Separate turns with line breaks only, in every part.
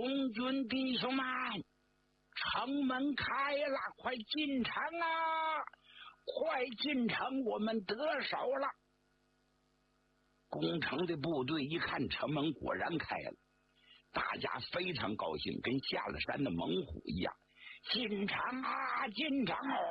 红军弟兄们，城门开了，快进城啊！快进城，我们得手了。攻城的部队一看城门果然开了，大家非常高兴，跟下了山的猛虎一样。进城啊，进城啊！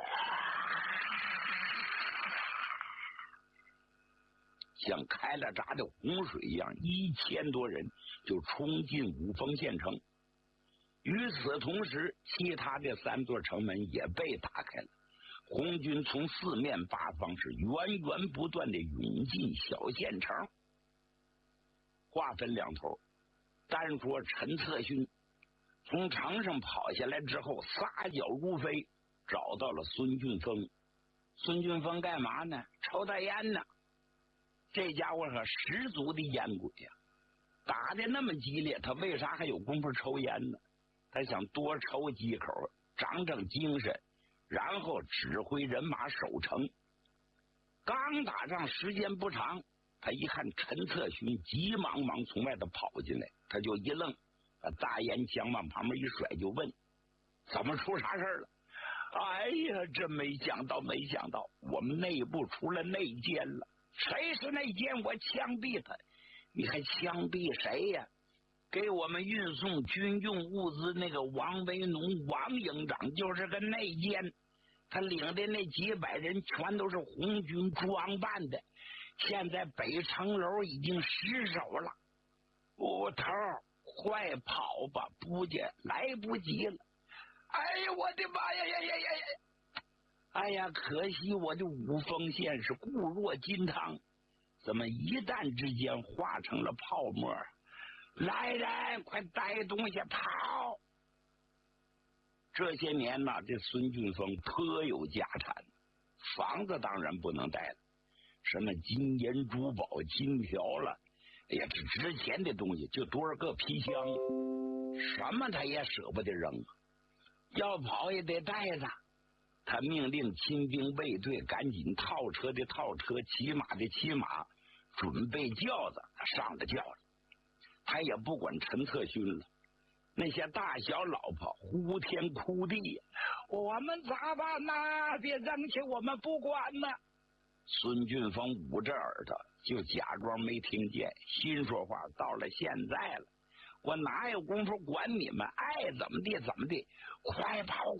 像开了闸的洪水一样，1000多人就冲进五峰县城。与此同时，其他的3座城门也被打开了。红军从四面八方是源源不断的涌进小县城。话分两头，单说陈策勋从城上跑下来之后，撒脚如飞，找到了孙俊峰。孙俊峰干嘛呢？抽大烟呢。这家伙可十足的烟鬼呀！打得那么激烈，他为啥还有功夫抽烟呢？他想多抽几口，长长精神，然后指挥人马守城。刚打仗时间不长，他一看陈策勋急忙忙从外头跑进来，他就一愣，把大烟枪往旁边一甩，就问：怎么出啥事了？哎呀，真没想到，我们内部出了内奸了。谁是内奸？我枪毙他！你还枪毙谁呀？给我们运送军用物资那个王维农王营长就是个内奸，他领的那几百人全都是红军装扮的，现在北城楼已经失守了。头快跑吧，不见来不及了！哎呀，我的妈呀！哎呀，可惜我的五峰县是固若金汤，怎么一旦之间化成了泡沫？来人，快带东西跑！这些年呢，这孙俊峰颇有家产，房子当然不能带了，什么金银珠宝、金条了，哎呀，这值钱的东西就多少个皮箱，什么他也舍不得扔，要跑也得带着。他命令亲兵卫队赶紧套车的套车，骑马的骑马，准备轿子，他上了轿了。他也不管陈策勋了，那些大小老婆呼天哭地，我们咋办呢？别扔下我们不管呢！孙俊峰捂着耳朵，就假装没听见，心说话：到了现在了，我哪有功夫管你们？爱怎么地怎么地，快跑！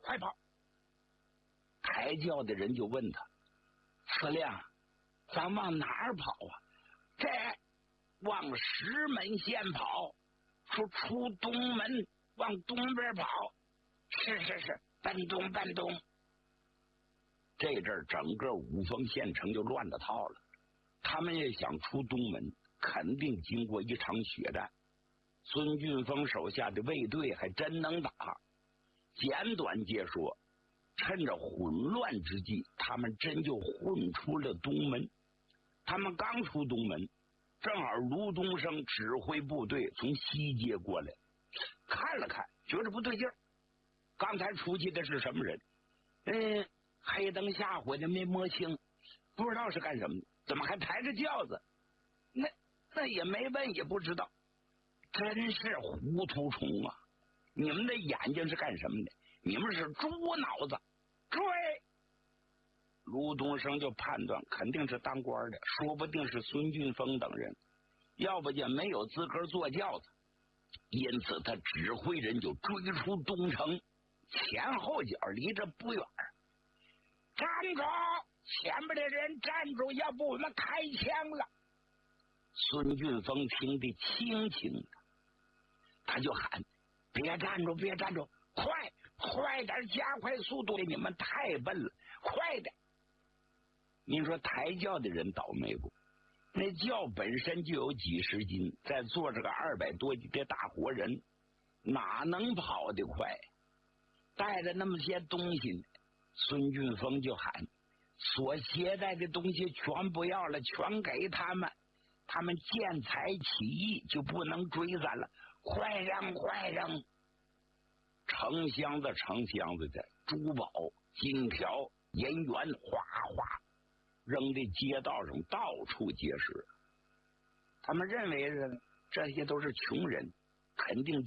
抬轿的人就问他：司令，咱往哪儿跑啊？这往石门县跑，出东门，往东边跑。是，奔东。这阵儿整个五峰县城就乱了套了。他们也想出东门，肯定经过一场血战。孙俊峰手下的卫队还真能打。简短截说，趁着混乱之际，他们真就混出了东门。他们刚出东门，正好卢东升指挥部队从西街过来，看了看，觉着不对劲儿。刚才出去的是什么人？黑灯瞎火的没摸清，不知道是干什么的，怎么还抬着轿子？那也没问，也不知道，真是糊涂虫啊！你们的眼睛是干什么的？你们是猪脑子！追！卢东升就判断肯定是当官的，说不定是孙俊峰等人，要不就没有资格坐轿子，因此他指挥人就追出东城，前后脚离着不远。站住！前面的人站住，要不我们开枪了！孙俊峰听得清清的，他就喊：别站住，快点，加快速度！你们太笨了，快点！您说抬轿的人倒霉不？那轿本身就有几十斤，再坐着个200多斤的大活人，哪能跑得快？带着那么些东西，孙俊峰就喊：所携带的东西全不要了，全给他们，他们见财起意，就不能追咱了，快扔！成箱子的珠宝、金条、银元，哗哗扔的街道上到处皆是。他们认为这些都是穷人，肯定